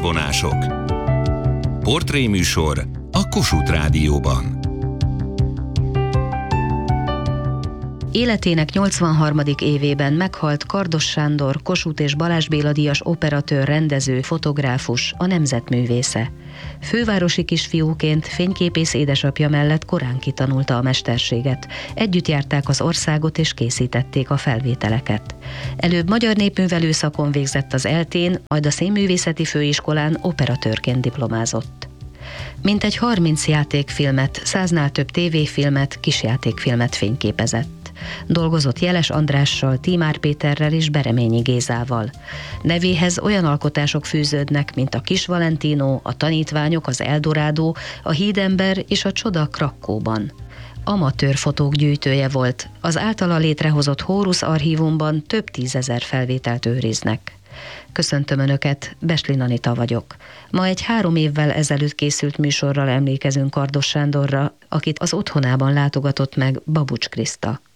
Arcvonások. Portréműsor a Kossuth Rádióban. Életének 83. évében meghalt Kardos Sándor, Kossuth és Balázs Béla díjas operatőr, rendező, fotográfus, a nemzetművésze. Fővárosi kisfiúként fényképész édesapja mellett korán kitanulta a mesterséget. Együtt járták az országot és készítették a felvételeket. Előbb magyar népművelő szakon végzett az ELTÉn, majd a Színművészeti Főiskolán operatőrként diplomázott. Mintegy 30 játékfilmet, 100-nál több tévéfilmet, kisjátékfilmet fényképezett. Dolgozott Jeles Andrással, Tímár Péterrel és Bereményi Gézával. Nevéhez olyan alkotások fűződnek, mint a Kis Valentino, a Tanítványok, az Eldorádó, a Hídember és a Csoda Krakkóban. Amatőr fotók gyűjtője volt, az általa létrehozott Horus archívumban több 10 000 felvételt őriznek. Köszöntöm Önöket, Bestlin Anita vagyok. Ma egy 3 évvel ezelőtt készült műsorral emlékezünk Kardos Sándorra, akit az otthonában látogatott meg Babucs Kriszta.